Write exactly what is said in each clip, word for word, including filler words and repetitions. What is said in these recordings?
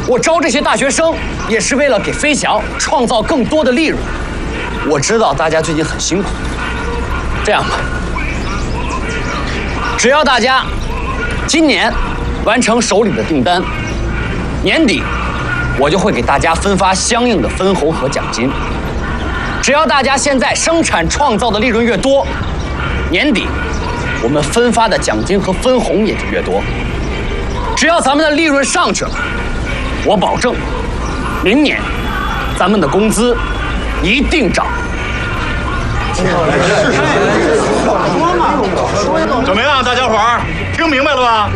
我招这些大学生，也是为了给飞翔创造更多的利润。我知道大家最近很辛苦，这样吧，只要大家今年完成手里的订单，年底我就会给大家分发相应的分红和奖金。只要大家现在生产创造的利润越多，年底我们分发的奖金和分红也就越多。只要咱们的利润上去了，我保证，明年咱们的工资一定涨。 怎么样，大家伙儿听明白了吧？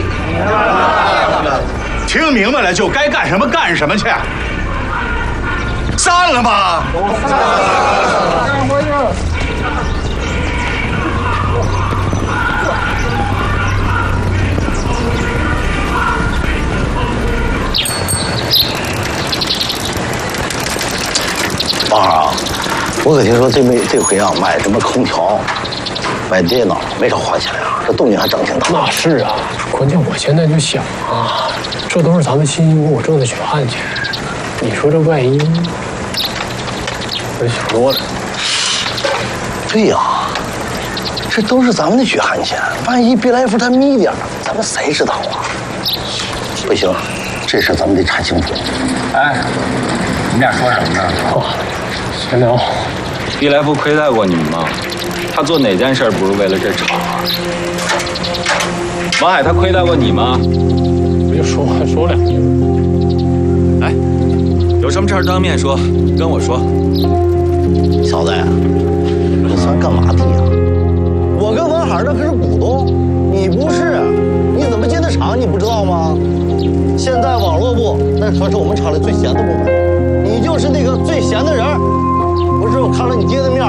听明白了就该干什么干什么去。散了吧。 王二啊，我可听说这回这回啊，买什么空调、买电脑没少花钱呀，这动静还整挺大。 那是啊，关键我现在就想啊，这都是咱们辛辛苦苦挣的血汗钱，你说这万一，我想多了。 对呀，这都是咱们的血汗钱，万一别来福他眯点，咱们谁知道啊？不行，这事咱们得查清楚。 哎，你们俩说什么呢？ 哦，闲聊。 毕来福亏待过你们吗？他做哪件事不是为了这场啊？王海他亏待过你吗？ 我就说说两句。 哎，有什么事儿当面说，跟我说。 小子，你算干嘛的呀？我跟王海那可是股东，你不是，你怎么进的厂你不知道吗？现在网络部那可是我们厂里最闲的部门，你就是那个最闲的人。不是我看了你爹的面，